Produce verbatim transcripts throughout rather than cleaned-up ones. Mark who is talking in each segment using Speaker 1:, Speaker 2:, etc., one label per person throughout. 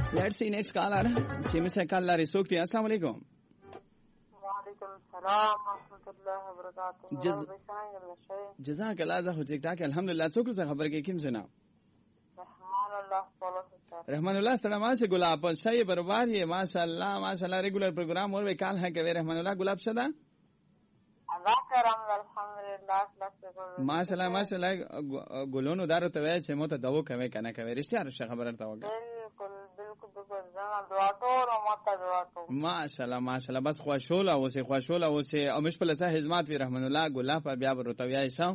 Speaker 1: Let's see next caller. چې مې څه کال لري څوک دی؟ السلام علیکم.
Speaker 2: وعلیکم السلام ورحمۃ اللہ وبرکاتہ.
Speaker 1: جز... جزاک اللہ. زه ټیک ټاک الحمدلله. څوک څه خبر کې کیم سنا؟
Speaker 2: رحمان الله پولس.
Speaker 1: رحمان الله سلام علیکم. गुलाब सही बराबर ये माशाल्लाह माशाल्लाह रेगुलर प्रोग्राम और काल है के रहमान الله गुलाब शदा
Speaker 2: الله کرم الحمدلله
Speaker 1: माशाल्लाह माशाल्लाह ګلونو دارو ته وای چې مو ته داو کوي کنه کوي رښتیا رښتیا خبره تا وګه.
Speaker 2: بالکل بالکل بالکل زما دعا ټول او ماته دعا ټول
Speaker 1: ماشاءالله ماشاءالله بس خوشاله اوسه خوشاله اوسه او مش په لسه خدمت وی رحمان الله ګلاب په بیا ورته وای شو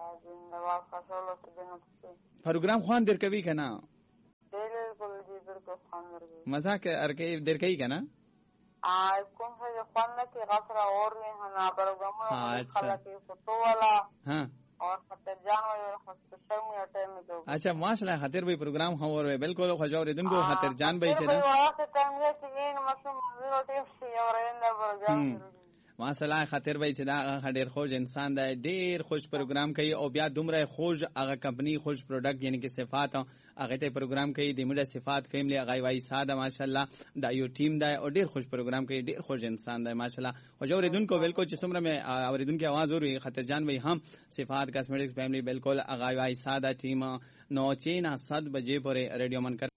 Speaker 1: پروګرام خوان در کوي کنه.
Speaker 2: بالکل جی بالکل خوان ورګي
Speaker 1: مزاک ارکه در کوي کنه.
Speaker 2: آ کوم څه خوان نه کې غفر اور نه نه پروګرام خلک فوټو والا
Speaker 1: ها
Speaker 2: اور خطر جان اور خطر شرم یا ټیم دو.
Speaker 1: اچھا ماشاءالله خاطر به پروگرام هو اور بالکل خوشاور دن کو خاطر جان به چې
Speaker 2: دا واسه ټیم یې چې مسلمان روټي شي اور انده پروگرام
Speaker 1: ماشاءالله خاطر به چې دا ډیر خوش انسان دی ډیر خوش پروگرام کوي او بیا دومره خوش هغه کمپنی خوش پروډکټ یعنی کې صفات هغه ته پروگرام کوي د موږ صفات فیملی هغه وای ساده ماشاءالله دا یو ټیم دی او ډیر خوش پروگرام کوي ډیر خوش انسان دی ماشاءالله. او جو ردون کو بالکل چې څومره مې اوریدون کې आवाज اوري خاطر جان وای هم صفات کاسمیټکس فیملی بالکل هغه وای ساده ټیم نو چې نه صد بجې پورې ریډیو من